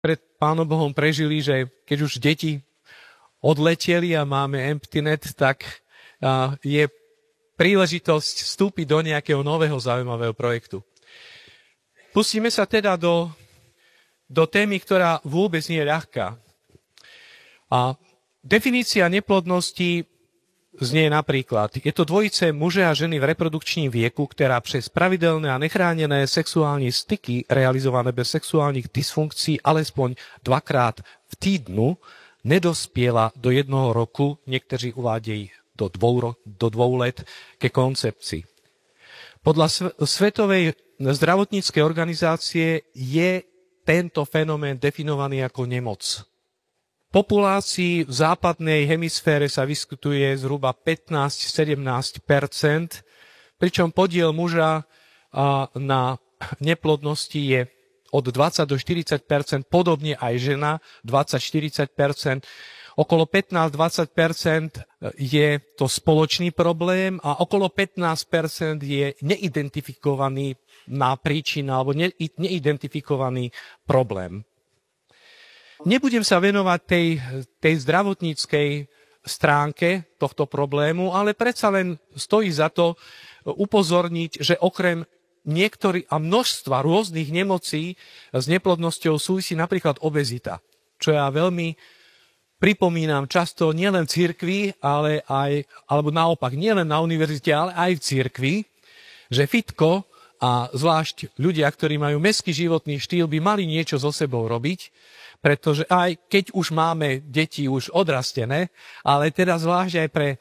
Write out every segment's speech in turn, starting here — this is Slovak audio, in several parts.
pred Pánom Bohom prežili, že keď už deti odleteli a máme empty net, tak je príležitosť vstúpiť do nejakého nového zaujímavého projektu. Pustíme sa teda do témy, ktorá vôbec nie je ľahká. A definícia neplodnosti znie napríklad: je to dvojice muže a ženy v reprodukčním vieku, ktorá přes pravidelné a nechránené sexuálne styky realizované bez sexuálnych dysfunkcií alespoň dvakrát v týdnu nedospiela do 1 roku, niektorí uvádejí do 2 let, ke koncepcii. Podľa Svetovej zdravotníckej organizácie je tento fenomén definovaný ako nemoc. V populácii v západnej hemisfére sa vyskytuje zhruba 15-17%, pričom podiel muža na neplodnosti je od 20 do 40%, podobne aj žena 20-40%. Okolo 15-20% je to spoločný problém a okolo 15% je neidentifikovaný príčina alebo neidentifikovaný problém. Nebudem sa venovať tej zdravotníckej stránke tohto problému, ale predsa len stojí za to upozorniť, že okrem niektorých a množstva rôznych nemocí s neplodnosťou súvisí napríklad obezita, čo ja veľmi pripomínam často nielen v cirkvi, alebo naopak nielen na univerzite, ale aj v cirkvi, že fitko a zvlášť ľudia, ktorí majú mestský životný štýl, by mali niečo so sebou robiť, pretože aj keď už máme deti už odrastené, ale teda zvlášť aj pre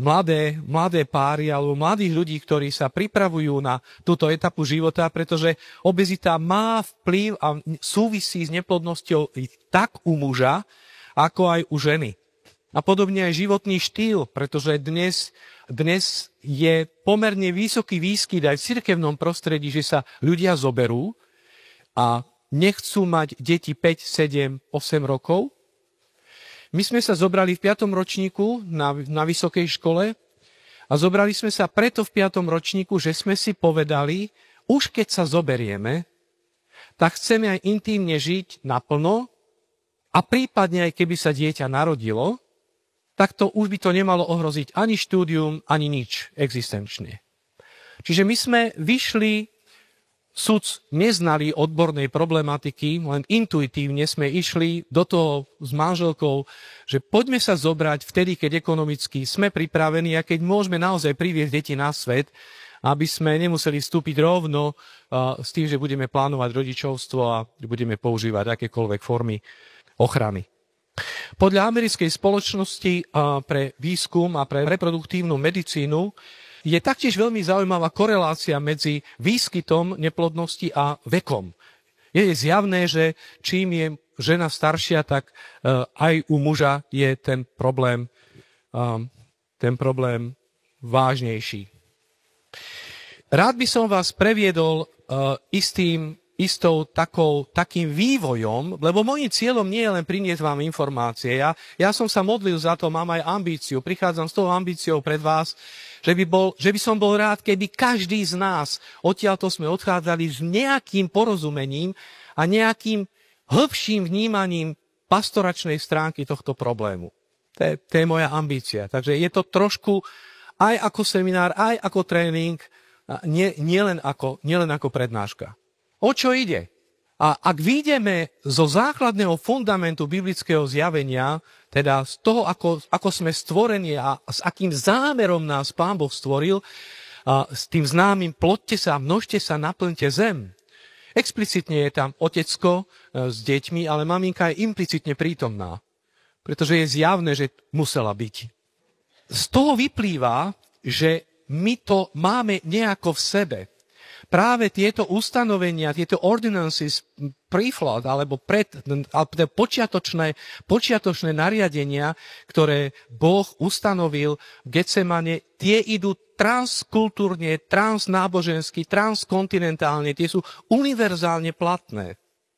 mladé páry alebo mladých ľudí, ktorí sa pripravujú na túto etapu života, pretože obezita má vplyv a súvisí s neplodnosťou tak u muža, ako aj u ženy. A podobne aj životný štýl, pretože dnes je pomerne vysoký výskyt aj v cirkevnom prostredí, že sa ľudia zoberú a nechcú mať deti 5, 7, 8 rokov. My sme sa zobrali v 5. ročníku na vysokej škole a zobrali sme sa preto v 5. ročníku, že sme si povedali, už keď sa zoberieme, tak chceme aj intímne žiť naplno a prípadne aj keby sa dieťa narodilo, tak to už by to nemalo ohroziť ani štúdium, ani nič existenčne. Čiže my sme vyšli, sudc neznali odbornej problematiky, len intuitívne sme išli do toho s manželkou, že poďme sa zobrať vtedy, keď ekonomicky sme pripravení a keď môžeme naozaj priviesť deti na svet, aby sme nemuseli vstúpiť rovno s tým, že budeme plánovať rodičovstvo a budeme používať akékoľvek formy ochrany. Podľa americkej spoločnosti pre výskum a pre reproduktívnu medicínu je taktiež veľmi zaujímavá korelácia medzi výskytom neplodnosti a vekom. Je zjavné, že čím je žena staršia, tak aj u muža je ten problém vážnejší. Rád by som vás previedol takým vývojom, lebo môjim cieľom nie je len priniesť vám informácie. Ja som sa modlil za to, mám aj ambíciu, prichádzam s tou ambíciou pred vás, že by som bol rád, keby každý z nás odtiaľto sme odchádzali s nejakým porozumením a nejakým hĺbším vnímaním pastoračnej stránky tohto problému. To je moja ambícia. Takže je to trošku aj ako seminár, aj ako tréning, nielen ako prednáška. O čo ide? A ak vyjdeme zo základného fundamentu biblického zjavenia, teda z toho, ako sme stvorení a s akým zámerom nás Pán Boh stvoril, s tým známym plodte sa, množte sa, naplňte zem. Explicitne je tam otecko s deťmi, ale maminka je implicitne prítomná, pretože je zjavné, že musela byť. Z toho vyplýva, že my to máme nejako v sebe. Práve tieto ustanovenia, tieto ordinances pre-flood, alebo počiatočné nariadenia, ktoré Boh ustanovil v Getsemane, tie idú transkultúrne, transnábožensky, transkontinentálne, tie sú univerzálne platné.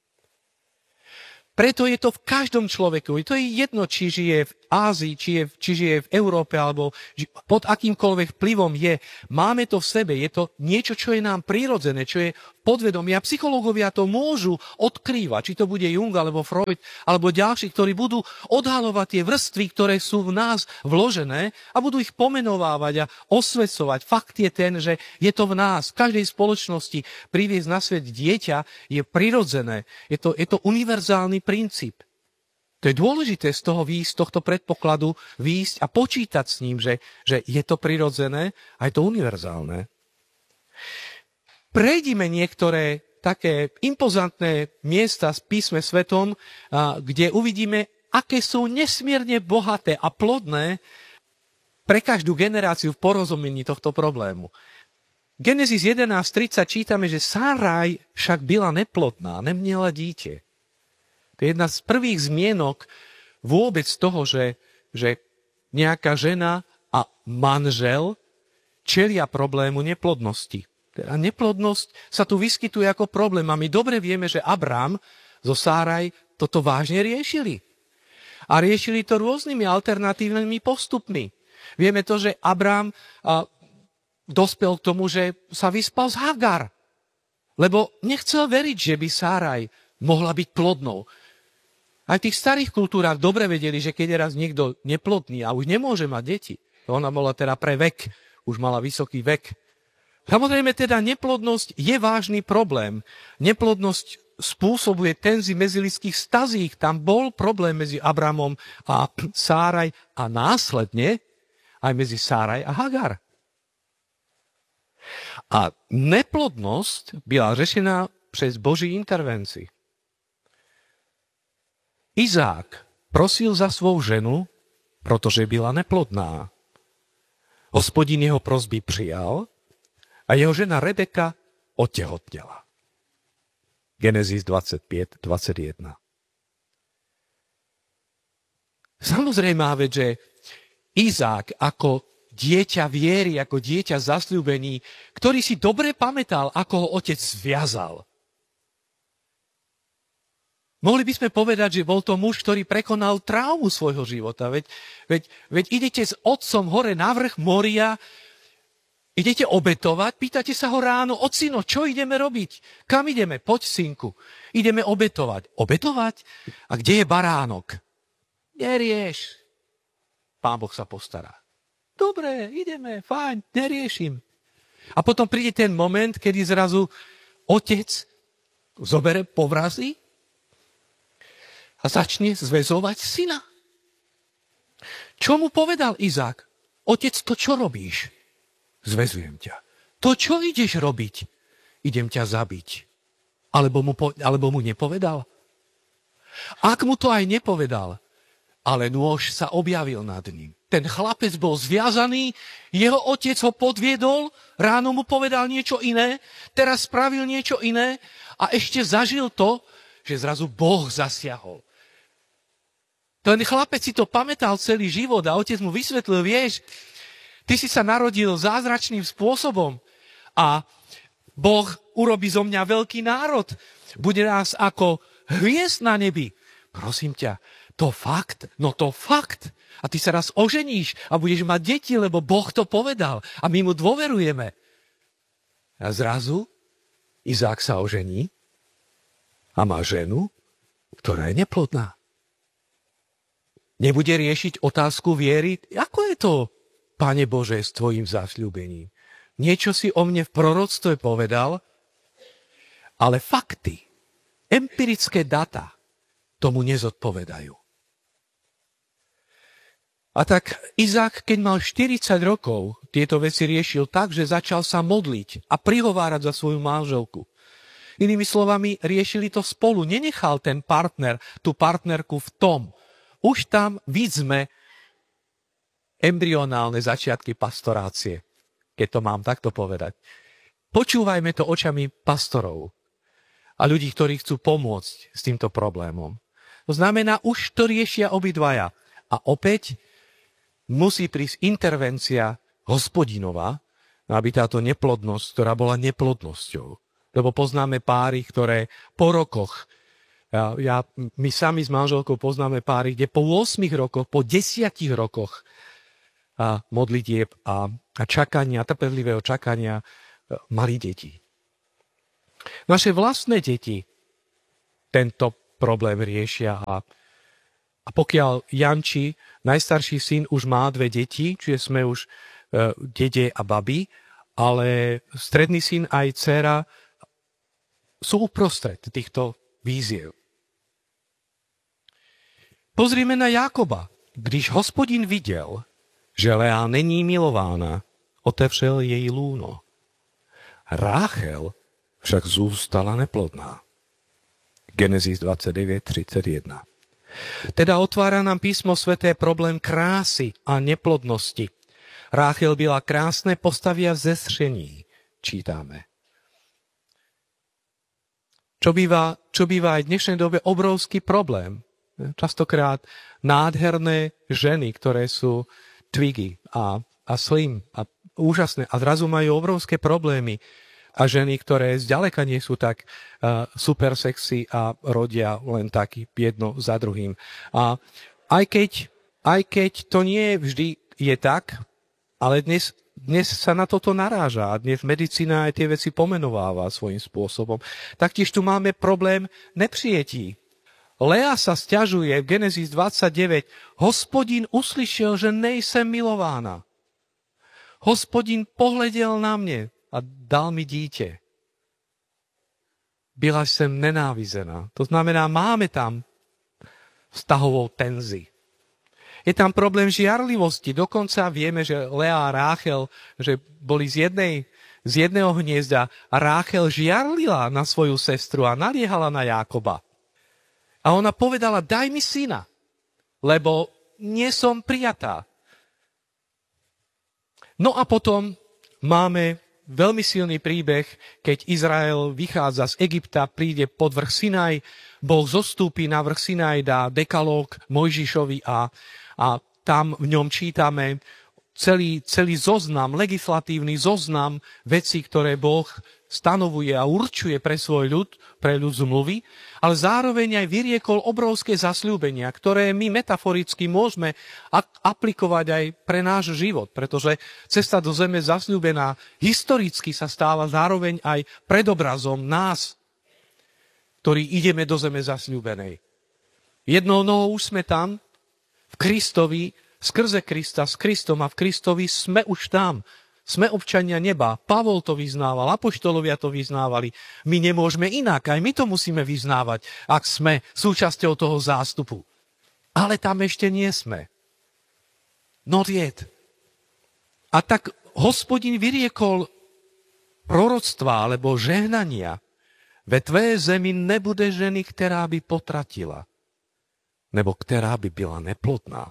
Preto je to v každom človeku. To je jedno, či žije v Ázii, či žije v Európe, alebo pod akýmkoľvek vplyvom je. Máme to v sebe. Je to niečo, čo je nám prirodzené, čo je v podvedomia. Psychológovia to môžu odkrývať, či to bude Jung, alebo Freud, alebo ďalší, ktorí budú odhalovať tie vrstvy, ktoré sú v nás vložené a budú ich pomenovávať a osvecovať. Fakt je ten, že je to v nás. V každej spoločnosti priviesť na svet dieťa je prirodzené. Je to univerzálny princíp. To je dôležité z toho výjsť, z tohto predpokladu výjsť a počítať s ním, že je to prirodzené a je to univerzálne. Prejdime niektoré také impozantné miesta v písme svetom, kde uvidíme, aké sú nesmierne bohaté a plodné pre každú generáciu v porozumení tohto problému. Genesis 11.30 čítame, že Sáraj však byla neplodná, neměla dítě. To je jedna z prvých zmienok vôbec toho, že nejaká žena a manžel čelia problému neplodnosti. Teda neplodnosť sa tu vyskytuje ako problém a my dobre vieme, že Abram zo Sáraj toto vážne riešili. A riešili to rôznymi alternatívnymi postupmi. Vieme to, že Abram dospel k tomu, že sa vyspal s Hagar, lebo nechcel veriť, že by Sáraj mohla byť plodnou. Aj v tých starých kultúrach dobre vedeli, že keď je raz niekto neplodný a už nemôže mať deti, ona bola teda pre vek, už mala vysoký vek. Samozrejme teda neplodnosť je vážny problém. Neplodnosť spôsobuje tenzy medzilidských stazích. Tam bol problém medzi Abramom a Sáraj a následne aj medzi Sáraj a Hagar. A neplodnosť byla řešená přes Boží intervencii. Izák prosil za svou ženu, protože byla neplodná. Hospodin jeho prosby přijal a jeho žena Rebeka otehotnela. Genesis 25:21. Samozrejme, že Izák ako dieťa viery, ako dieťa zasľúbení, ktorý si dobre pamätal, ako ho otec zviazal. Mohli by sme povedať, že bol to muž, ktorý prekonal traumu svojho života. Veď idete s otcom hore na vrch Moria, idete obetovať, pýtate sa ho ráno, ocino, čo ideme robiť? Kam ideme? Poď, synku. Ideme obetovať. Obetovať? A kde je baránok? Nerieš. Pán Boh sa postará. Dobre, ideme, fajn, neriešim. A potom príde ten moment, kedy zrazu otec zobere povrazy a začne zväzovať syna. Čo mu povedal Izák? Otec, to čo robíš? Zväzujem ťa. To čo ideš robiť? Idem ťa zabiť. Alebo mu nepovedal? Ak mu to aj nepovedal, ale nôž sa objavil nad ním. Ten chlapec bol zviazaný, jeho otec ho podviedol, ráno mu povedal niečo iné, teraz spravil niečo iné a ešte zažil to, že zrazu Boh zasiahol. Ten chlapec si to pamätal celý život a otec mu vysvetlil, vieš, ty si sa narodil zázračným spôsobom a Boh urobí zo mňa veľký národ. Bude nás ako hviezd na nebi. Prosím ťa, to fakt? No to fakt. A ty sa raz oženíš a budeš mať deti, lebo Boh to povedal a my mu dôverujeme. A zrazu Izák sa ožení a má ženu, ktorá je neplodná. Nebude riešiť otázku viery. Ako je to, Pane Bože, s tvojim zasľúbením? Niečo si o mne v proroctve povedal, ale fakty, empirické data tomu nezodpovedajú. A tak Izák, keď mal 40 rokov, tieto veci riešil tak, že začal sa modliť a prihovárať za svoju manželku. Inými slovami, riešili to spolu. Nenechal ten partner, tú partnerku v tom. Už tam vidíme embryonálne začiatky pastorácie, keď to mám takto povedať. Počúvajme to očami pastorov a ľudí, ktorí chcú pomôcť s týmto problémom. To znamená, už to riešia obidvaja. A opäť musí prísť intervencia Hospodinová, aby táto neplodnosť, ktorá bola neplodnosťou. Lebo poznáme páry, ktoré po rokoch, my sami s manželkou poznáme páry, kde po 8 rokoch, po 10 rokoch modlitieb a čakania, trpezlivého čakania mali deti. Naše vlastné deti tento problém riešia a pokiaľ Janči, najstarší syn, už má 2 deti, čiže sme už dede a babi, ale stredný syn aj dcéra sú uprostred týchto víziev. Pozrime na Jákoba. Když Hospodin viděl, že Lea není milována, otevřel jej lůno. Ráchel však zůstala neplodná. Genesis 29:31. Teda otvára nám písmo sväté problém krásy a neplodnosti. Ráchel byla krásné postavy a vzestření, čítame. Čo býva aj v dnešnej dobe obrovský problém. Častokrát nádherné ženy, ktoré sú twiggy a slim a úžasné a zrazu majú obrovské problémy. A ženy, ktoré zďaleka nie sú tak super sexy a rodia len tak jedno za druhým. A aj keď to nie vždy je tak, ale dnes sa na toto naráža a dnes medicína aj tie veci pomenováva svojím spôsobom. Taktiež tu máme problém neprijetí. Lea sa sťažuje v Genesis 29. Hospodin uslyšel, že nejsem milována. Hospodin pohledel na mne a dal mi dítě. Byla jsem nenávizená. To znamená, máme tam vztahovou tenzi. Je tam problém žiarlivosti. Dokonca vieme, že Lea a Ráchel, že boli z jedného hniezda a Ráchel žiarlila na svoju sestru a naliehala na Jákoba. A ona povedala, daj mi syna, lebo nie som prijatá. No a potom máme veľmi silný príbeh, keď Izrael vychádza z Egypta, príde pod vrch Sinaj, Boh zostúpi na vrch Sinaj, dá dekalóg Mojžišovi a tam v ňom čítame celý zoznam, legislatívny zoznam vecí, ktoré Boh stanovuje a určuje pre svoj ľud, pre ľud zmluvy, ale zároveň aj vyriekol obrovské zasľúbenia, ktoré my metaforicky môžeme aplikovať aj pre náš život, pretože cesta do zeme zasľúbená historicky sa stáva zároveň aj predobrazom nás, ktorí ideme do zeme zasľúbenej. Jednou nohou už sme tam, v Kristovi, skrze Krista, s Kristom a v Kristovi sme už tam. Sme občania neba. Pavol to vyznával, apoštolovia to vyznávali. My nemôžeme inak, aj my to musíme vyznávať, ak sme súčasťou toho zástupu. Ale tam ešte nie sme. Not yet. A tak Hospodin vyriekol proroctvá alebo žehnania. Ve tvé zemi nebude ženy, ktorá by potratila, nebo ktorá by byla neplodná.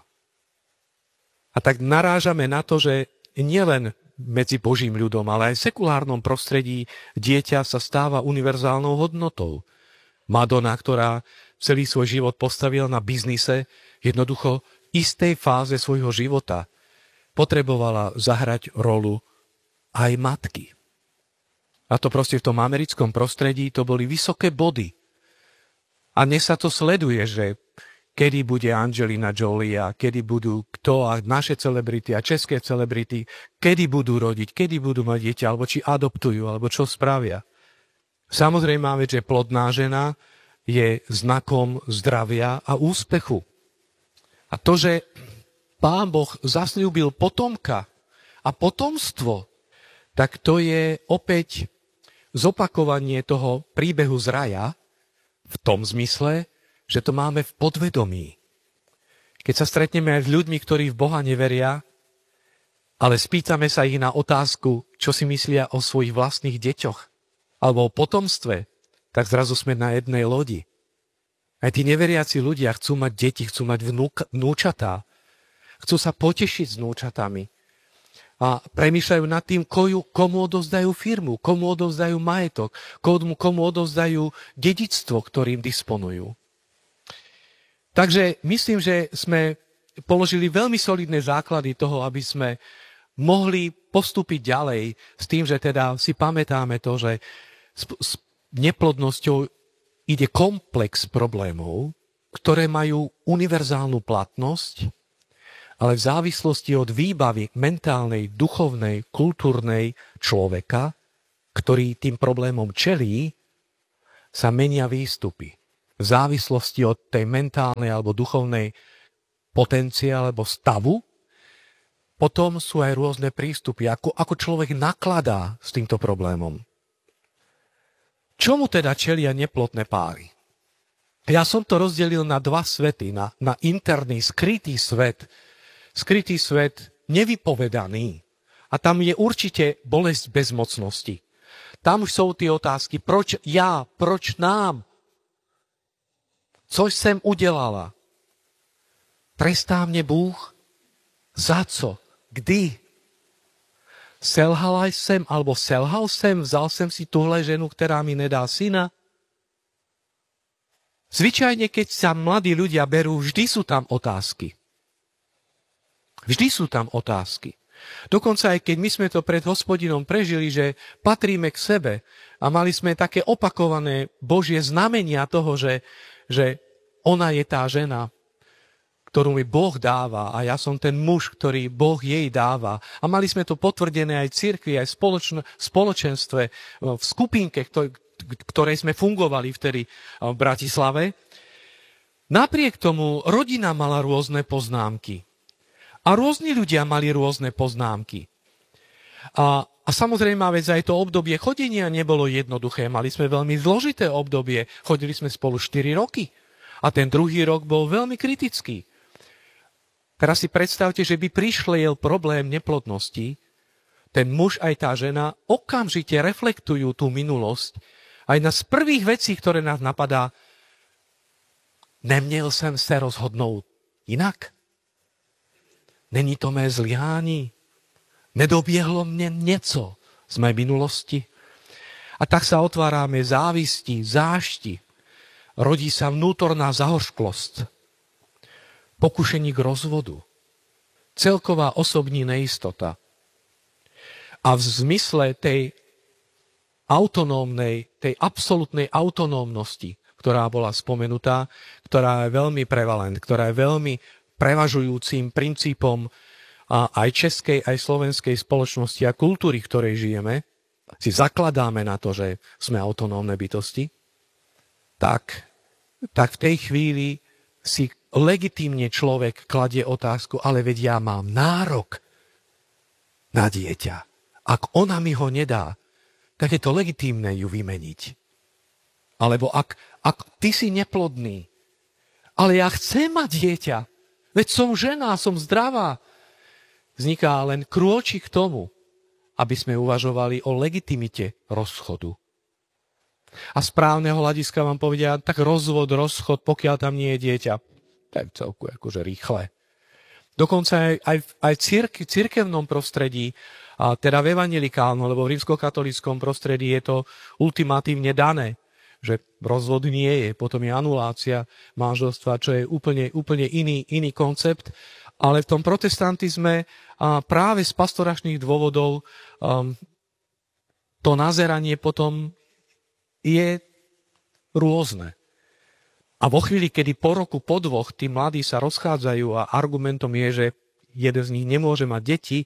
A tak narážame na to, že nielen medzi Božím ľudom, ale aj v sekulárnom prostredí dieťa sa stáva univerzálnou hodnotou. Madonna, ktorá celý svoj život postavila na biznise, jednoducho v istej fáze svojho života potrebovala zahrať rolu aj matky. A to proste v tom americkom prostredí to boli vysoké body. A dnes sa to sleduje, že kedy bude Angelina Jolie a kedy budú kto a naše celebrity a české celebrity, kedy budú rodiť, kedy budú mať dieťa, alebo či adoptujú, alebo čo spravia. Samozrejme máme, že plodná žena je znakom zdravia a úspechu. A to, že Pán Boh zasľúbil potomka a potomstvo, tak to je opäť zopakovanie toho príbehu z raja v tom zmysle, že to máme v podvedomí. Keď sa stretneme aj s ľuďmi, ktorí v Boha neveria, ale spýtame sa ich na otázku, čo si myslia o svojich vlastných deťoch alebo o potomstve, tak zrazu sme na jednej lodi. Aj tí neveriaci ľudia chcú mať deti, chcú mať vnúčatá, chcú sa potešiť s vnúčatami a premýšľajú nad tým, komu odovzdajú firmu, komu odovzdajú majetok, komu odovzdajú dedičstvo, ktorým disponujú. Takže myslím, že sme položili veľmi solidné základy toho, aby sme mohli postúpiť ďalej s tým, že teda si pamätáme to, že s neplodnosťou ide komplex problémov, ktoré majú univerzálnu platnosť, ale v závislosti od výbavy mentálnej, duchovnej, kultúrnej človeka, ktorý tým problémom čelí, sa menia výstupy. V závislosti od tej mentálnej alebo duchovnej potencie alebo stavu, potom sú aj rôzne prístupy, ako človek nakladá s týmto problémom. Čomu teda čelia neplodné páry? Ja som to rozdelil na dva svety, na interný, skrytý svet nevypovedaný. A tam je určite bolesť bezmocnosti. Tam už sú tie otázky, proč ja, proč nám? Co jsem udělala? Trestá mě Bůh? Za co? Kdy? Selhala jsem, alebo selhal jsem, vzal jsem si tuhle ženu, která mi nedá syna? Zvyčajne, keď sa mladí ľudia berú, vždy sú tam otázky. Vždy sú tam otázky. Dokonca aj keď my sme to pred Hospodinom prežili, že patríme k sebe a mali sme také opakované Božie znamenia toho, že ona je tá žena, ktorú mi Boh dáva a ja som ten muž, ktorý Boh jej dáva. A mali sme to potvrdené aj v cirkvi, aj v spoločenstve, v skupinke, ktorej sme fungovali vtedy v Bratislave. Napriek tomu rodina mala rôzne poznámky. A rôzni ľudia mali rôzne poznámky. A samozrejme, aj to obdobie chodenia nebolo jednoduché. Mali sme veľmi zložité obdobie. Chodili sme spolu 4 roky. A ten druhý rok bol veľmi kritický. Teraz si predstavte, že by prišiel problém neplodnosti. Ten muž aj tá žena okamžite reflektujú tú minulosť. A jedna z prvých vecí, ktoré nás napadá, neměl jsem se rozhodnout jinak. Není to mé zlyhání? Nedoběhlo mě něco z mé minulosti? A tak sa otvárame závisti, zášti. Rodí sa vnútorná zahořklosť. Pokušení k rozvodu. Celková osobní neistota. A v zmysle tej autonómnej, tej absolútnej autonómnosti, ktorá bola spomenutá, ktorá je veľmi prevalent, ktorá je veľmi prevažujúcim princípom aj českej, aj slovenskej spoločnosti a kultúry, v ktorej žijeme, si zakladáme na to, že sme autonómne bytosti, tak v tej chvíli si legitímne človek kladie otázku, ale veď ja mám nárok na dieťa. Ak ona mi ho nedá, tak je to legitímne ju vymeniť. Alebo ak ty si neplodný, ale ja chcem mať dieťa, veď som žena, som zdravá. Vzniká len krôčik k tomu, aby sme uvažovali o legitimite rozchodu. A z právneho hľadiska vám povedia, tak rozchod, pokiaľ tam nie je dieťa. To je celku akože rýchle. Dokonca aj v cirkevnom prostredí, a teda v evangelikálnom, lebo v rímskokatolíckom prostredí je to ultimatívne dané, že rozvod nie je, potom je anulácia manželstva, čo je úplne iný koncept. Ale v tom protestantizme práve z pastoračných dôvodov to nazeranie potom je rôzne. A vo chvíli, kedy po roku, po dvoch, tí mladí sa rozchádzajú a argumentom je, že jeden z nich nemôže mať deti,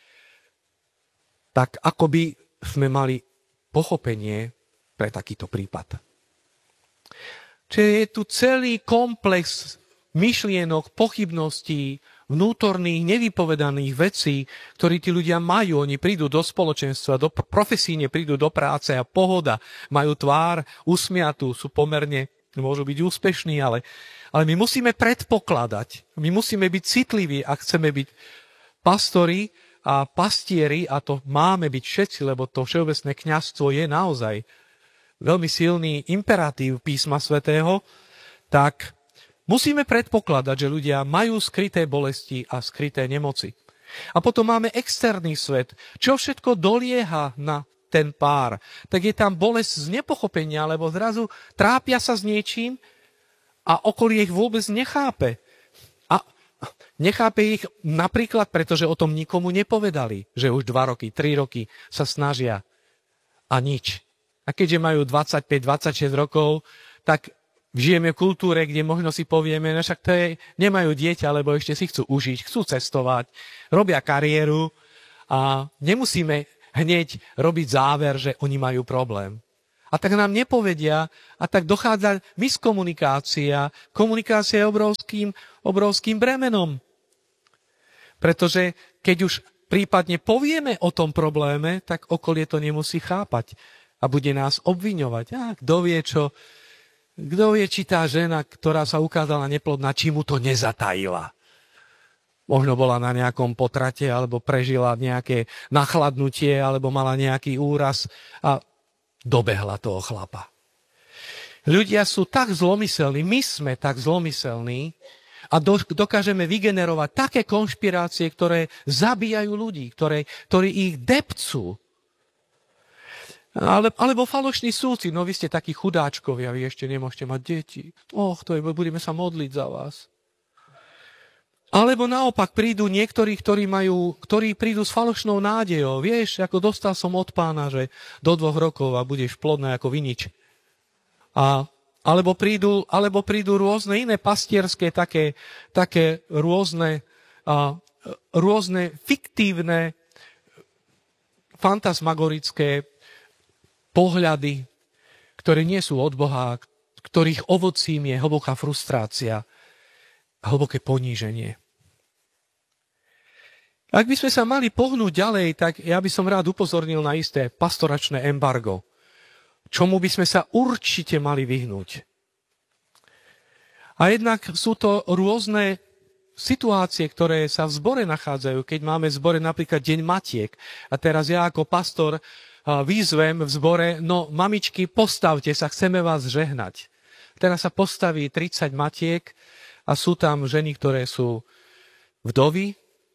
tak akoby sme mali pochopenie pre takýto prípad. Čiže je tu celý komplex myšlienok, pochybností, vnútorných, nevypovedaných vecí, ktorí tí ľudia majú. Oni prídu do spoločenstva, profesíne prídu do práce a pohoda, majú tvár usmiatú, sú pomerne, môžu byť úspešní, ale my musíme predpokladať, my musíme byť citliví, ak chceme byť pastori a pastieri, a to máme byť všetci, lebo to všeobecné kňazstvo je naozaj veľmi silný imperatív písma svätého, tak musíme predpokladať, že ľudia majú skryté bolesti a skryté nemoci. A potom máme externý svet. Čo všetko dolieha na ten pár? Tak je tam bolesť z nepochopenia, lebo zrazu trápia sa s niečím a okolie ich vôbec nechápe. A nechápe ich napríklad, pretože o tom nikomu nepovedali, že už 2 roky, 3 roky sa snažia a nič. A keďže majú 25-26 rokov, tak žijeme v kultúre, kde možno si povieme, no však nemajú dieťa, lebo ešte si chcú užiť, chcú cestovať, robia kariéru a nemusíme hneď robiť záver, že oni majú problém. A tak nám nepovedia a tak dochádza miskomunikácia. Komunikácia je obrovským bremenom. Pretože keď už prípadne povieme o tom probléme, tak okolie to nemusí chápať a bude nás obviňovať. Kto vie, či tá žena, ktorá sa ukázala neplodná, či mu to nezatajila. Možno bola na nejakom potrate, alebo prežila nejaké nachladnutie, alebo mala nejaký úraz a dobehla toho chlapa. Ľudia sú tak zlomyselní, my sme tak zlomyselní a dokážeme vygenerovať také konšpirácie, ktoré zabíjajú ľudí, ktorí ich depcú. Alebo falošní súci, no vy ste takí chudáčkovia, vy ešte nemôžete mať deti. Budeme sa modliť za vás. Alebo naopak prídu niektorí, ktorí prídu s falošnou nádejou. Vieš, ako dostal som od Pána, že do 2 rokov a budeš plodná ako vinič. Alebo prídu rôzne iné pastierské, také rôzne fiktívne, fantasmagorické pohľady, ktoré nie sú od Boha, ktorých ovocím je hlboká frustrácia, hlboké poníženie. Ak by sme sa mali pohnúť ďalej, tak ja by som rád upozornil na isté pastoračné embargo, čomu by sme sa určite mali vyhnúť. A jednak sú to rôzne situácie, ktoré sa v zbore nachádzajú, keď máme v zbore napríklad Deň matiek. A teraz ja ako pastor výzvem v zbore, no mamičky, postavte sa, chceme vás žehnať. Teraz sa postaví 30 matiek, a sú tam ženy, ktoré sú vdovy,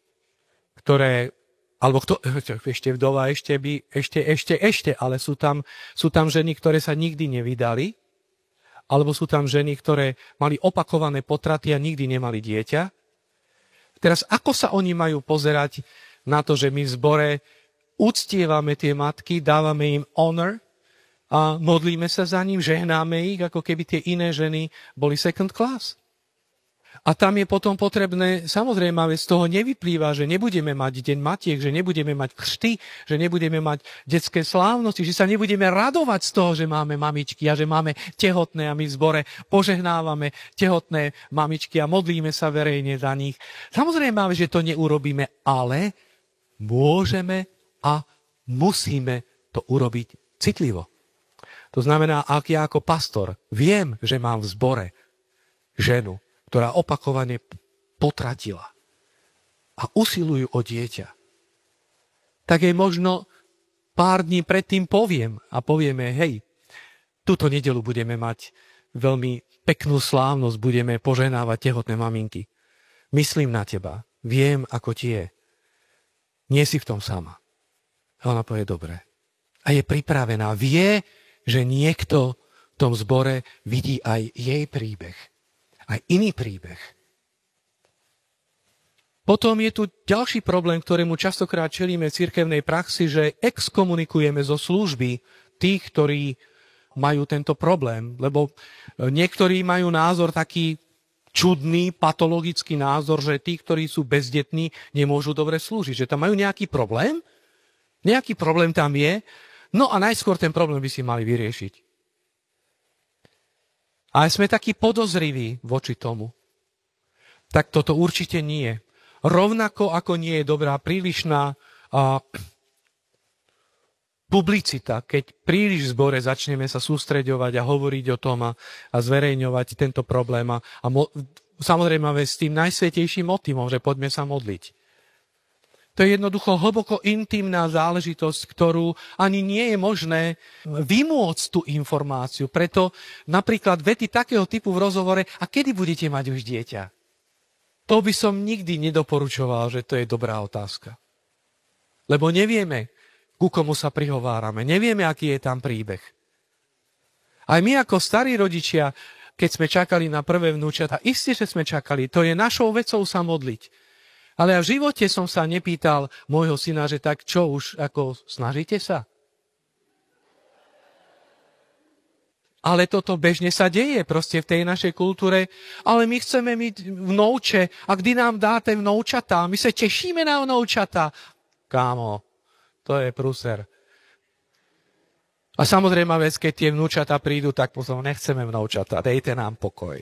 ešte vdova, ale sú tam ženy, ktoré sa nikdy nevydali, alebo sú tam ženy, ktoré mali opakované potraty a nikdy nemali dieťa. Teraz ako sa oni majú pozerať na to, že my v zbore uctievame tie matky, dávame im honor a modlíme sa za ním, žehnáme ich, ako keby tie iné ženy boli second class. A tam je potom potrebné, samozrejme, z toho nevyplýva, že nebudeme mať Deň matiek, že nebudeme mať krsty, že nebudeme mať detské slávnosti, že sa nebudeme radovať z toho, že máme mamičky a že máme tehotné a my v zbore požehnávame tehotné mamičky a modlíme sa verejne za nich. Samozrejme, že to neurobíme, ale môžeme a musíme to urobiť citlivo. To znamená, ak ja ako pastor viem, že mám v zbore ženu, ktorá opakovane potratila a usilujú o dieťa, tak jej možno pár dní predtým povieme, hej, túto nedeľu budeme mať veľmi peknú slávnosť, budeme požehnávať tehotné maminky. Myslím na teba, viem, ako ti je. Nie si v tom sama. A ona povie, dobre. A je pripravená, vie, že niekto v tom zbore vidí aj jej príbeh. Aj iný príbeh. Potom je tu ďalší problém, ktorému častokrát čelíme v cirkevnej praxi, že exkomunikujeme zo služby tých, ktorí majú tento problém. Lebo niektorí majú názor taký čudný, patologický názor, že tí, ktorí sú bezdetní, nemôžu dobre slúžiť. Že tam majú nejaký problém? Nejaký problém tam je? No a najskôr ten problém by si mali vyriešiť. A sme takí podozriví voči tomu. Tak toto určite nie. Rovnako ako nie je dobrá prílišná publicita, keď príliš v zbore začneme sa sústreďovať a hovoriť o tom a zverejňovať tento problém. Samozrejme s tým najsvätejším motivom, že poďme sa modliť. To je jednoducho hlboko intimná záležitosť, ktorú ani nie je možné vymôcť tú informáciu. Preto napríklad vety takého typu v rozhovore, a kedy budete mať už dieťa? To by som nikdy nedoporučoval, že to je dobrá otázka. Lebo nevieme, ku komu sa prihovárame. Nevieme, aký je tam príbeh. Aj my ako starí rodičia, keď sme čakali na prvé vnúčatá, isté, že sme čakali, to je našou vecou sa modliť. Ale ja v živote som sa nepýtal môjho syna, že tak čo už, ako snažíte sa? Ale toto bežne sa deje proste v tej našej kultúre. Ale my chceme mať vnouče a kdy nám dáte vnoučatá? My sa tešíme na vnoučatá. Kámo, to je prúser. A samozrejme, keď tie vnúčata prídu, tak potom nechceme vnúčata, dejte nám pokoj.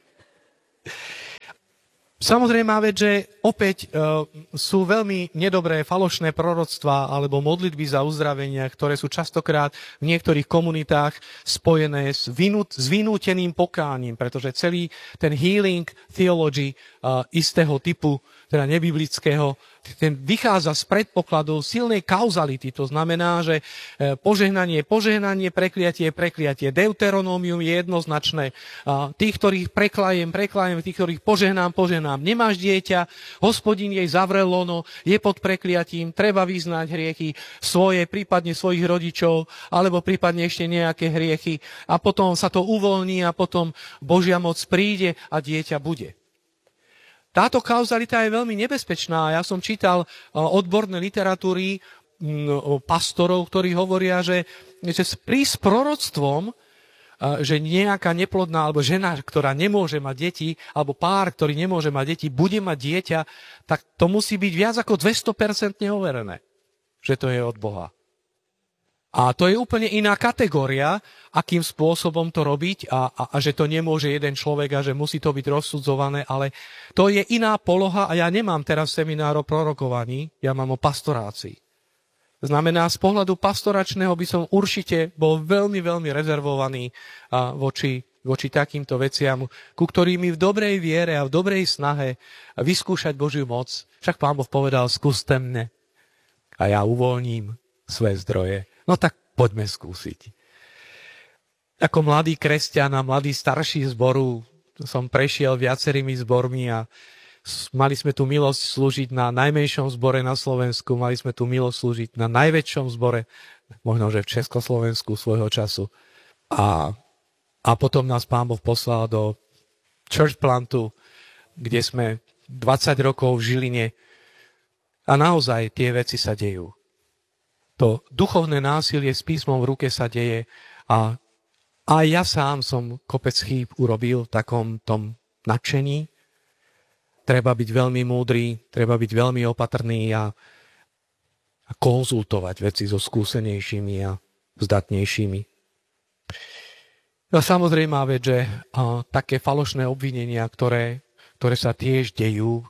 Samozrejme, že opäť sú veľmi nedobré falošné proroctvá alebo modlitby za uzdravenia, ktoré sú častokrát v niektorých komunitách spojené s vynúteným pokáním, pretože celý ten healing theology istého typu, teda nebiblického, ten vychádza z predpokladu silnej kauzality. To znamená, že požehnanie, prekliatie. Deuteronómium je jednoznačné. Tých, ktorých preklajem, tých, ktorých požehnám. Nemáš dieťa, Hospodin jej zavrel lono, je pod prekliatím, treba vyznať hriechy svoje, prípadne svojich rodičov, alebo prípadne ešte nejaké hriechy. A potom sa to uvoľní a potom Božia moc príde a dieťa bude. Táto kauzalita je veľmi nebezpečná. Ja som čítal odborné literatúry pastorov, ktorí hovoria, že prísť s proroctvom, že nejaká neplodná alebo žena, ktorá nemôže mať deti, alebo pár, ktorý nemôže mať deti, bude mať dieťa, tak to musí byť viac ako 200% overené, že to je od Boha. A to je úplne iná kategória, akým spôsobom to robiť a že to nemôže jeden človek a že musí to byť rozsudzované, ale to je iná poloha a ja nemám teraz seminár o prorokovaní, ja mám o pastorácii. Znamená, z pohľadu pastoračného by som určite bol veľmi, veľmi rezervovaný voči takýmto veciam, ku ktorými v dobrej viere a v dobrej snahe vyskúšať Božiu moc. Však Pán Boh povedal, skúste mne a ja uvoľním svoje zdroje. No tak poďme skúsiť. Ako mladý kresťan a mladý starší zboru som prešiel viacerými zbormi a mali sme tu milosť slúžiť na najmenšom zbore na Slovensku, mali sme tu milosť slúžiť na najväčšom zbore, možno že v Československu svojho času. A potom nás Pán Boh poslal do church plantu, kde sme 20 rokov v Žiline a naozaj tie veci sa dejú. To duchovné násilie s písmom v ruke sa deje a aj ja sám som kopec chýb urobil v takom tom nadšení. Treba byť veľmi múdry, treba byť veľmi opatrný a konzultovať veci so skúsenejšími a zdatnejšími. A samozrejme, že také falošné obvinenia, ktoré sa tiež dejú,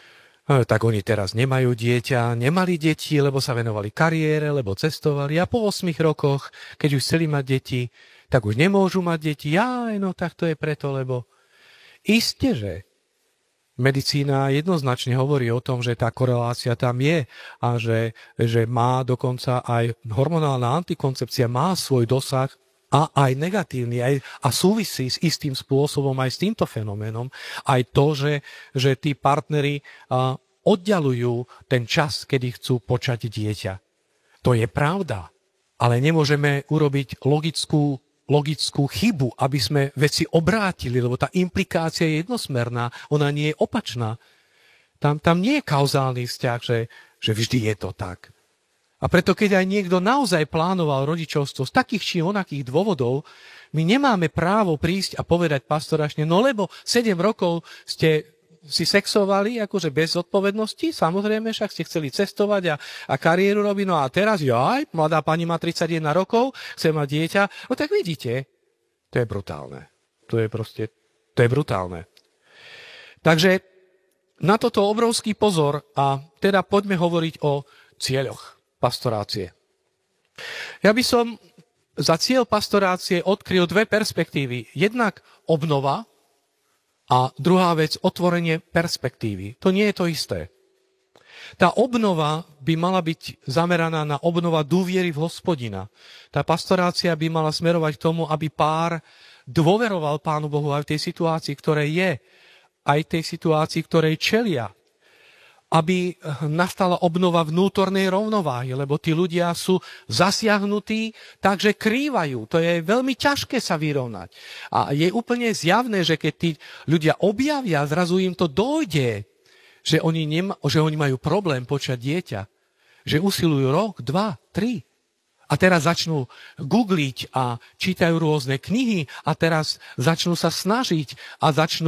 tak oni teraz nemajú dieťa, nemali deti, lebo sa venovali kariére, lebo cestovali a po 8 rokoch, keď už chceli mať deti, tak už nemôžu mať deti. No tak to je preto, lebo isté, že medicína jednoznačne hovorí o tom, že tá korelácia tam je a že má dokonca aj hormonálna antikoncepcia má svoj dosah a aj negatívny, a súvisí s istým spôsobom aj s týmto fenoménom, aj to, že tí partneri oddialujú ten čas, kedy chcú počať dieťa. To je pravda, ale nemôžeme urobiť logickú chybu, aby sme veci obrátili, lebo tá implikácia je jednosmerná, ona nie je opačná. Tam nie je kauzálny vzťah, že vždy je to tak. A preto, keď aj niekto naozaj plánoval rodičovstvo z takých či onakých dôvodov, my nemáme právo prísť a povedať pastoračne, no lebo 7 rokov ste si sexovali akože bez zodpovednosti, samozrejme, však ste chceli cestovať a kariéru robiť, no a teraz, mladá pani má 31 rokov, chce mať dieťa, no tak vidíte, to je brutálne. To je brutálne. Takže na toto obrovský pozor a teda poďme hovoriť o cieľoch pastorácie. Ja by som za cieľ pastorácie odkryl dve perspektívy. Jednak obnova a druhá vec otvorenie perspektívy. To nie je to isté. Tá obnova by mala byť zameraná na obnova dôviery v Hospodina. Tá pastorácia by mala smerovať k tomu, aby pár dôveroval Pánu Bohu aj v tej situácii, ktorej je, aj v tej situácii, ktorej čelia. Aby nastala obnova vnútornej rovnováhy, lebo tí ľudia sú zasiahnutí, takže krývajú. To je veľmi ťažké sa vyrovnať. A je úplne zjavné, že keď tí ľudia objavia, zrazu im to dojde, že oni majú problém počať dieťa. Že usilujú rok, 2, 3. A teraz začnú googliť a čítajú rôzne knihy a teraz začnú sa snažiť a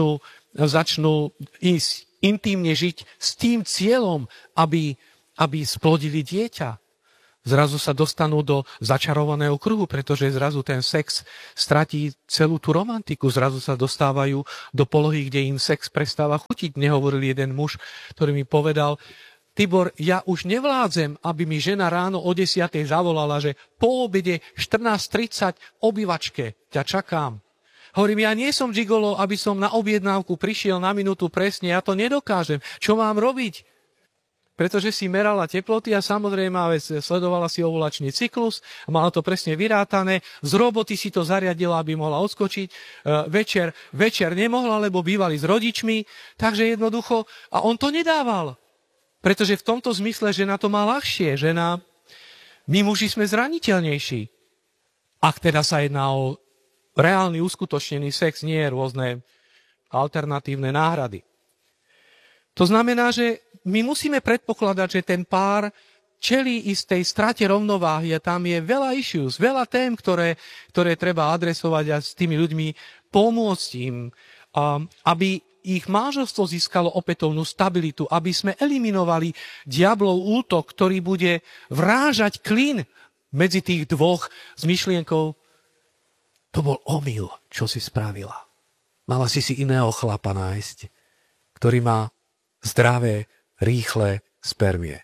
začnú ísť intímne žiť s tým cieľom, aby splodili dieťa. Zrazu sa dostanú do začarovaného kruhu, pretože zrazu ten sex stratí celú tú romantiku. Zrazu sa dostávajú do polohy, kde im sex prestáva chutiť. Nehovoril jeden muž, ktorý mi povedal: Tibor, ja už nevládzem, aby mi žena ráno o 10:00 zavolala, že po obede 14:30 obývačke ťa čakám. Hovorím, ja nie som gigolo, aby som na objednávku prišiel na minútu presne, ja to nedokážem. Čo mám robiť? Pretože si merala teploty a samozrejme sledovala si ovulačný cyklus, mala to presne vyrátané, z roboty si to zariadila, aby mohla odskočiť, večer nemohla, lebo bývali s rodičmi, takže jednoducho, a on to nedával. Pretože v tomto zmysle žena to má ľahšie, my muži sme zraniteľnejší. Ak teda sa jedná o reálny uskutočnený sex, nie rôzne alternatívne náhrady. To znamená, že my musíme predpokladať, že ten pár čelí istej strate rovnováhy a tam je veľa issues, veľa tém, ktoré treba adresovať a s tými ľuďmi pomôcť im, aby ich manželstvo získalo opätovnú stabilitu, aby sme eliminovali diablov útok, ktorý bude vrážať klin medzi tých dvoch s myšlienkou: to bol omyl, čo si spravila. Mala si iného chlapa nájsť, ktorý má zdravé, rýchle spermie.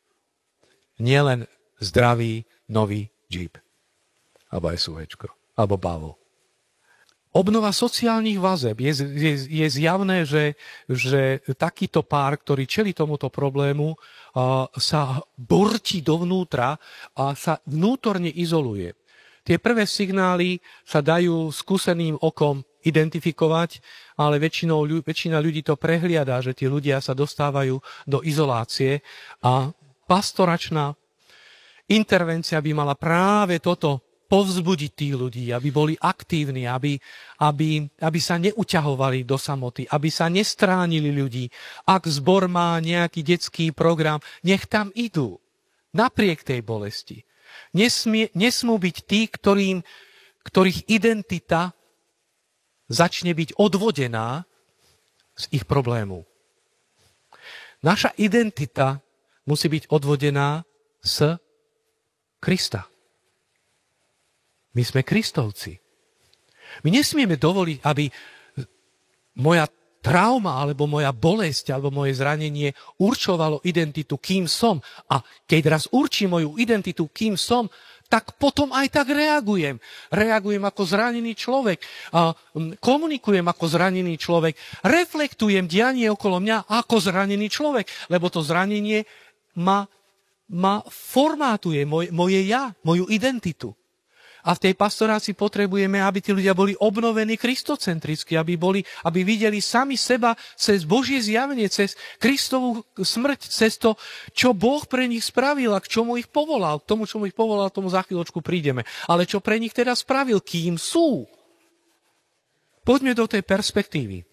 Nielen zdravý, nový Jeep. Alebo SUVčko. Alebo Bavo. Obnova sociálnych vazeb. Je zjavné, že takýto pár, ktorý čelí tomuto problému, sa burtí dovnútra a sa vnútorne izoluje. Tie prvé signály sa dajú skúseným okom identifikovať, ale väčšina ľudí to prehliada, že tí ľudia sa dostávajú do izolácie a pastoračná intervencia by mala práve toto povzbudiť tých ľudí, aby boli aktívni, aby sa neuťahovali do samoty, aby sa nestránili ľudí. Ak zbor má nejaký detský program, nech tam idú. Napriek tej bolesti. Nesmú byť tí, ktorých identita začne byť odvodená z ich problému. Naša identita musí byť odvodená z Krista. My sme Kristovci. My nesmieme dovoliť, aby moja trauma, alebo moja bolesť, alebo moje zranenie určovalo identitu, kým som. A keď raz určí moju identitu, kým som, tak potom aj tak reagujem. Reagujem ako zranený človek. Komunikujem ako zranený človek. Reflektujem dianie okolo mňa ako zranený človek. Lebo to zranenie ma formátuje moje ja, moju identitu. A v tej pastorácii potrebujeme, aby tí ľudia boli obnovení kristocentricky, aby videli sami seba cez Božie zjavenie, cez Kristovú smrť, cez to, čo Boh pre nich spravil a k čomu ich povolal. K tomu, čomu ich povolal, tomu za chvíľočku prídeme. Ale čo pre nich teda spravil, kým sú? Poďme do tej perspektívy.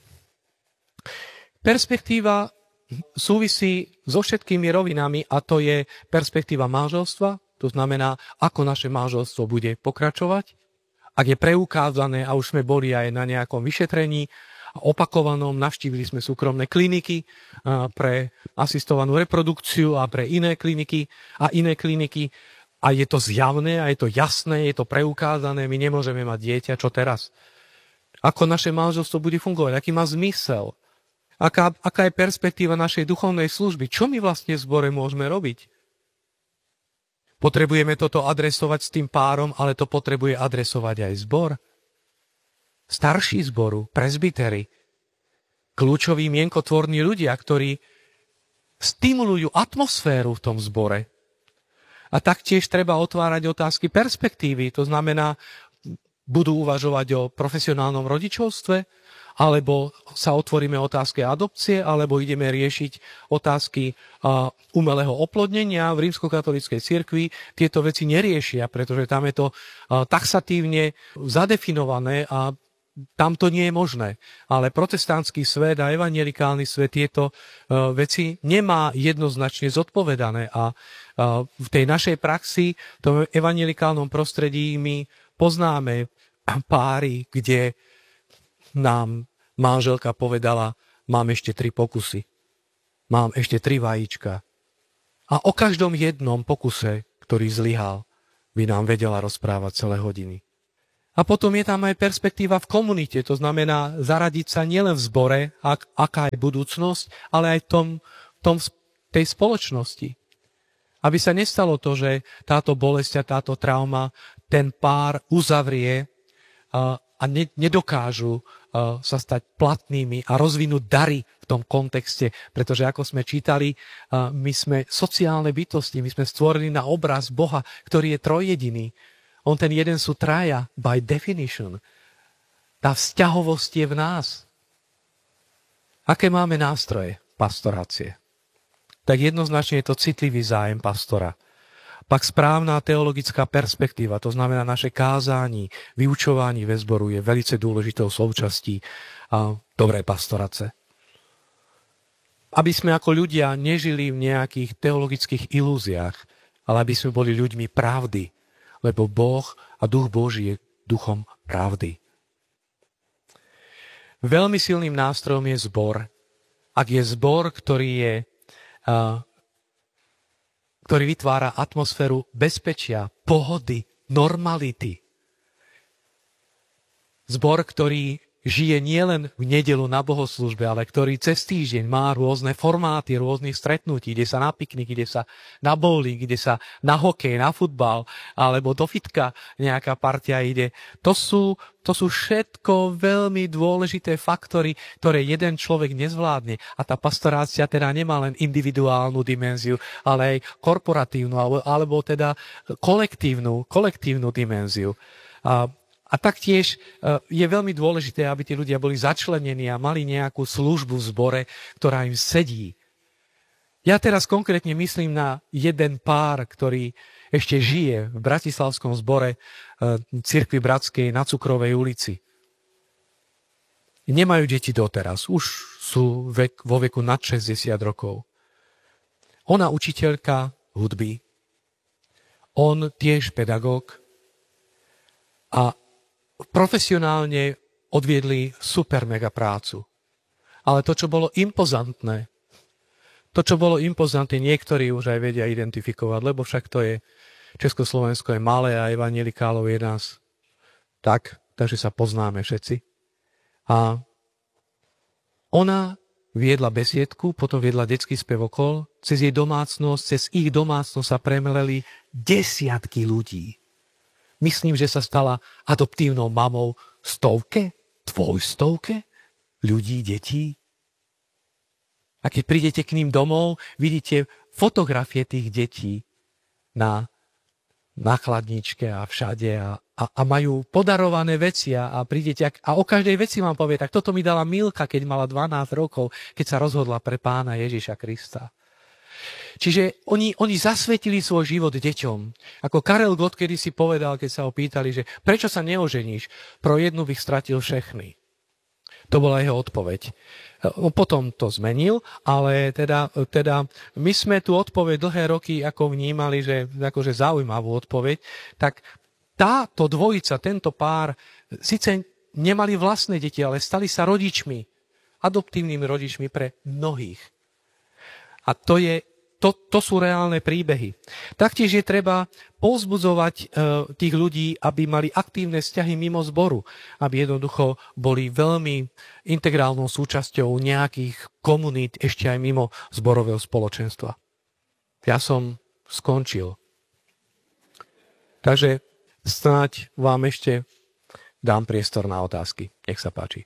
Perspektíva súvisí so všetkými rovinami a to je perspektíva manželstva. To znamená, ako naše manželstvo bude pokračovať. Ak je preukázané, a už sme boli aj na nejakom vyšetrení, opakovanom, navštívili sme súkromné kliniky pre asistovanú reprodukciu a pre iné kliniky a je to zjavné a je to jasné, je to preukázané, my nemôžeme mať dieťa, čo teraz? Ako naše manželstvo bude fungovať? Aký má zmysel? Aká je perspektíva našej duchovnej služby? Čo my vlastne v zbore môžeme robiť? Potrebujeme toto adresovať s tým párom, ale to potrebuje adresovať aj zbor. Starší zboru, presbytery, kľúčoví mienkotvorní ľudia, ktorí stimulujú atmosféru v tom zbore. A taktiež treba otvárať otázky perspektívy, to znamená, budú uvažovať o profesionálnom rodičovstve, alebo sa otvoríme otázke adopcie, alebo ideme riešiť otázky umelého oplodnenia. V rímskokatolíckej cirkvi tieto veci neriešia, pretože tam je to taxatívne zadefinované a tam to nie je možné. Ale protestantský svet a evanjelikálny svet tieto veci nemá jednoznačne zodpovedané. A v tej našej praxi, v tom evanjelikálnom prostredí my poznáme páry, kde nám manželka povedala, mám ešte 3 pokusy. Mám ešte 3 vajíčka. A o každom jednom pokuse, ktorý zlyhal, by nám vedela rozprávať celé hodiny. A potom je tam aj perspektíva v komunite, to znamená zaradiť sa nielen v zbore, aká je budúcnosť, ale aj tej spoločnosti. Aby sa nestalo to, že táto bolesť a táto trauma ten pár uzavrie a nedokážu sa stať platnými a rozvinúť dary v tom kontexte, pretože ako sme čítali, my sme sociálne bytosti, my sme stvorení na obraz Boha, ktorý je trojjediný. On ten jeden sú traja, by definition. Tá vzťahovosť je v nás. Aké máme nástroje pastorácie? Tak jednoznačne je to citlivý zájem pastora. Pak správna teologická perspektíva, to znamená naše kázání, vyučování ve zboru je velice dôležitou súčastí dobrej pastorace. Aby sme ako ľudia nežili v nejakých teologických ilúziách, ale aby sme boli ľuďmi pravdy, lebo Boh a Duch Boží je duchom pravdy. Veľmi silným nástrojom je zbor. Ak je zbor, ktorý vytvára atmosféru bezpečia, pohody, normality. Zbor, ktorý žije nielen v nedeľu na bohoslúžbe, ale ktorý cez týždeň má rôzne formáty, rôznych stretnutí, ide sa na piknik, ide sa na bowling, ide sa na hokej, na futbal, alebo do fitka nejaká partia ide. To sú všetko veľmi dôležité faktory, ktoré jeden človek nezvládne. A tá pastorácia teda nemá len individuálnu dimenziu, ale aj korporatívnu, alebo teda kolektívnu dimenziu. A taktiež je veľmi dôležité, aby tí ľudia boli začlenení a mali nejakú službu v zbore, ktorá im sedí. Ja teraz konkrétne myslím na jeden pár, ktorý ešte žije v bratislavskom zbore Cirkvi Bratskej na Cukrovej ulici. Nemajú deti doteraz, už sú vo veku nad 60 rokov. Ona učiteľka hudby, on tiež pedagóg a profesionálne odviedli super mega prácu. Ale to, čo bolo impozantné, niektorí už aj vedia identifikovať, lebo však to je, Československo je malé a evanjelikálov je nás takže sa poznáme všetci. A ona viedla besiedku, potom viedla detský spev okol, cez jej domácnosť, cez ich domácnosť sa premeleli desiatky ľudí. Myslím, že sa stala adoptívnou mamou 100, 200 ľudí, detí. A keď prídete k ním domov, vidíte fotografie tých detí na chladničke a všade a majú podarované veci a prídete a o každej veci vám povie, tak toto mi dala Milka, keď mala 12 rokov, keď sa rozhodla pre Pána Ježiša Krista. Čiže oni zasvetili svoj život deťom. Ako Karel Gott kedysi povedal, keď sa ho pýtali, že prečo sa neoženíš? Pro jednu bych stratil všechny. To bola jeho odpoveď. Potom to zmenil, ale teda my sme tú odpoveď dlhé roky ako vnímali, že akože zaujímavú odpoveď, tak táto dvojica, tento pár, síce nemali vlastné deti, ale stali sa rodičmi, adoptívnymi rodičmi pre mnohých. A to sú reálne príbehy. Taktiež je treba povzbudzovať tých ľudí, aby mali aktívne vzťahy mimo zboru, aby jednoducho boli veľmi integrálnou súčasťou nejakých komunít ešte aj mimo zborového spoločenstva. Ja som skončil. Takže snáď vám ešte dám priestor na otázky. Nech sa páči.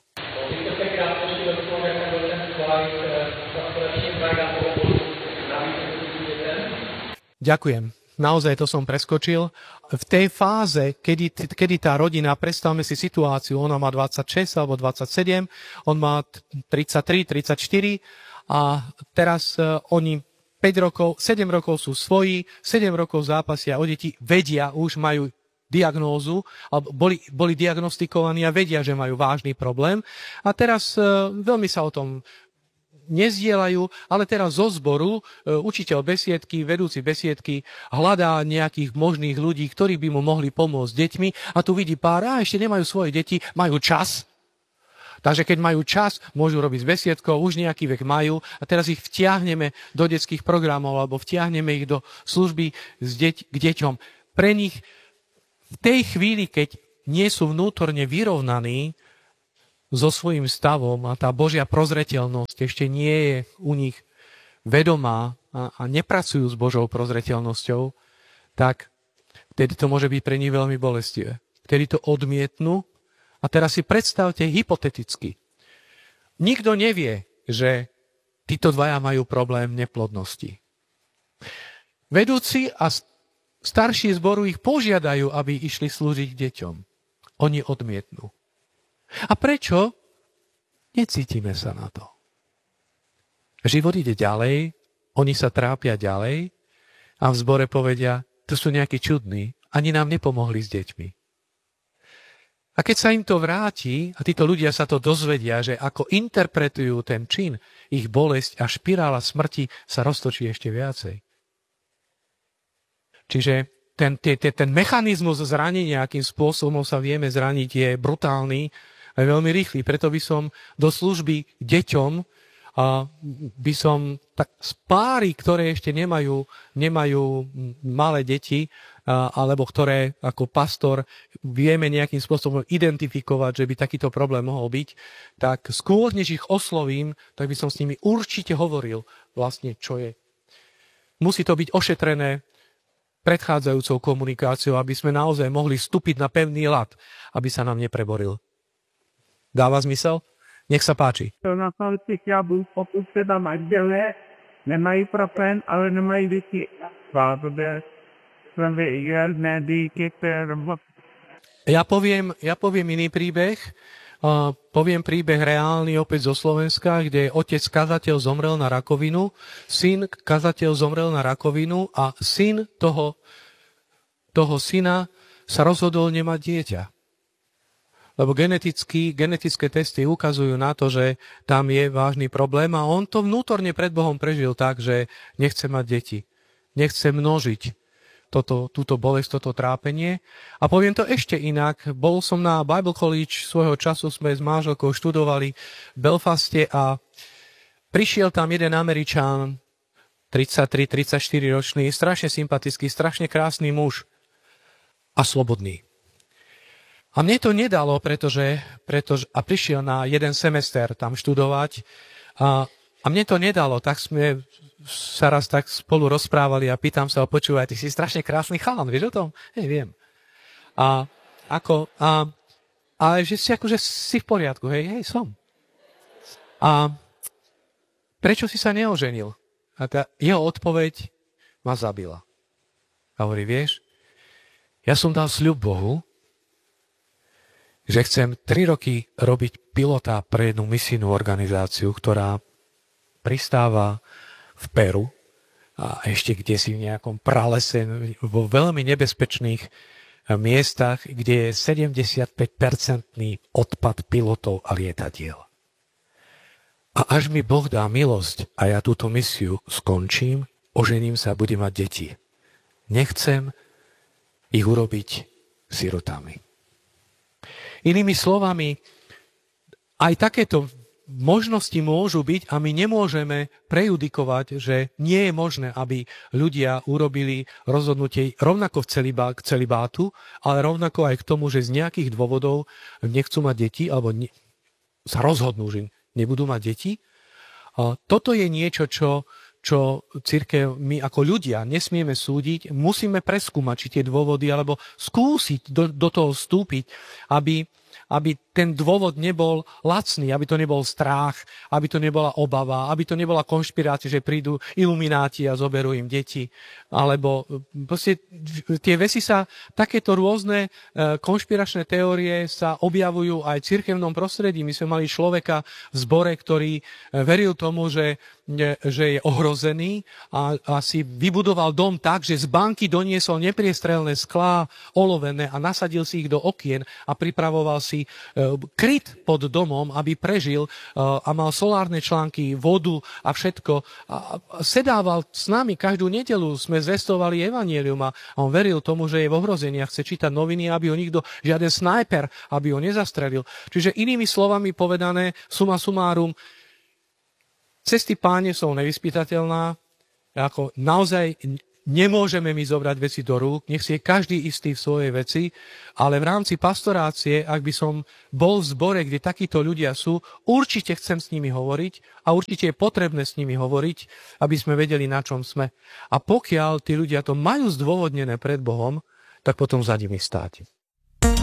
Ďakujem. Naozaj to som preskočil. V tej fáze, kedy tá rodina, predstavme si situáciu, ona má 26 alebo 27, on má 33, 34 a teraz oni 7 rokov sú svoji, 7 rokov zápasia o deti, vedia, už majú diagnózu, boli diagnostikovaní a vedia, že majú vážny problém. A teraz veľmi sa o tom nezdielajú, ale teraz zo zboru učiteľ besiedky, vedúci besiedky hľadá nejakých možných ľudí, ktorí by mu mohli pomôcť s deťmi a tu vidí pár, ešte nemajú svoje deti, majú čas, Takže keď majú čas, môžu robiť s besiedkou, už nejaký vek majú a teraz ich vtiahneme do detských programov alebo vtiahneme ich do služby k deťom. Pre nich v tej chvíli, keď nie sú vnútorne vyrovnaní so svojím stavom a tá Božia prozreteľnosť ešte nie je u nich vedomá a nepracujú s Božou prozreteľnosťou, tak vtedy to môže byť pre nich veľmi bolestivé. Vtedy to odmietnú. A teraz si predstavte hypoteticky. Nikto nevie, že títo dvaja majú problém neplodnosti. Vedúci a starší zboru ich požiadajú, aby išli slúžiť deťom. Oni odmietnú. A prečo? Necítime sa na to. Život ide ďalej, oni sa trápia ďalej a v zbore povedia, to sú nejakí čudní, ani nám nepomohli s deťmi. A keď sa im to vráti, a títo ľudia sa to dozvedia, že ako interpretujú ten čin, ich bolesť a špirála smrti sa roztočí ešte viacej. Čiže ten mechanizmus zranenia, akým spôsobom sa vieme zraniť, je brutálny a je veľmi rýchly. Preto by som do služby deťom by som tak z páry, ktoré ešte nemajú malé deti, alebo ktoré ako pastor vieme nejakým spôsobom identifikovať, že by takýto problém mohol byť, tak skôr, než ich oslovím, tak by som s nimi určite hovoril vlastne, čo je. Musí to byť ošetrené predchádzajúcou komunikáciou, aby sme naozaj mohli vstúpiť na pevný ľad, aby sa nám nepreboril. Dáva zmysel? Nech sa páči. To na konci chtěl, pokud teda manželé nemají problém, ale nemají děti. Ja poviem iný príbeh. Poviem príbeh reálny opäť zo Slovenska, kde otec kazateľ zomrel na rakovinu, syn kazateľ zomrel na rakovinu a syn toho syna sa rozhodol nemať dieťa. Lebo genetické testy ukazujú na to, že tam je vážny problém a on to vnútorne pred Bohom prežil tak, že nechce mať deti. Nechce množiť túto bolesť, toto trápenie. A poviem to ešte inak. Bol som na Bible College, svojho času sme s manželkou študovali v Belfaste a prišiel tam jeden Američan, 33-34 ročný, strašne sympatický, strašne krásny muž a slobodný. A mne to nedalo, pretože prišiel na jeden semester tam študovať a mne to nedalo, tak sme sa raz tak spolu rozprávali a pýtam sa, počúvaj, ty si strašne krásny chalan, vieš o tom? Viem. Ale že si akože si v poriadku, hej, som. A prečo si sa neoženil? A tá jeho odpoveď ma zabila. A hovorí, vieš, ja som dal sľub Bohu, že chcem 3 roky robiť pilota pre jednu misijnú organizáciu, ktorá pristáva v Peru a ešte kdesi v nejakom pralese vo veľmi nebezpečných miestach, kde je 75% odpad pilotov a lietadiel. A až mi Boh dá milosť a ja túto misiu skončím, ožením sa a budem mať deti. Nechcem ich urobiť sirotami. Inými slovami, aj takéto možnosti môžu byť a my nemôžeme prejudikovať, že nie je možné, aby ľudia urobili rozhodnutie rovnako k celibátu, ale rovnako aj k tomu, že z nejakých dôvodov nechcú mať deti alebo sa rozhodnú, že nebudú mať deti. A toto je niečo, čo cirkev, my ako ľudia nesmieme súdiť, musíme preskúmať, či tie dôvody, alebo skúsiť do toho vstúpiť, aby ten dôvod nebol lacný, aby to nebol strach, aby to nebola obava, aby to nebola konšpirácia, že prídu ilumináti a zoberú im deti. Alebo proste tie veci sa, takéto rôzne konšpiračné teórie sa objavujú aj v cirkevnom prostredí. My sme mali človeka v zbore, ktorý veril tomu, že je ohrozený a si vybudoval dom tak, že z banky doniesol nepriestrelné sklá olovené a nasadil si ich do okien a pripravoval si kryt pod domom, aby prežil a mal solárne články, vodu a všetko. A sedával s nami každú nedeľu, sme zvestovali evanjelium a on veril tomu, že je v ohrození a chce čítať noviny, aby ho nikto, žiaden snajper, aby ho nezastrelil. Čiže inými slovami povedané, summa summarum, cesty Páne sú nevyspytateľná, ako naozaj nemôžeme my zobrať veci do rúk, nech si je každý istý v svojej veci, ale v rámci pastorácie, ak by som bol v zbore, kde takíto ľudia sú, určite chcem s nimi hovoriť a určite je potrebné s nimi hovoriť, aby sme vedeli, na čom sme. A pokiaľ tí ľudia to majú zdôvodnené pred Bohom, tak potom za nimi stáť.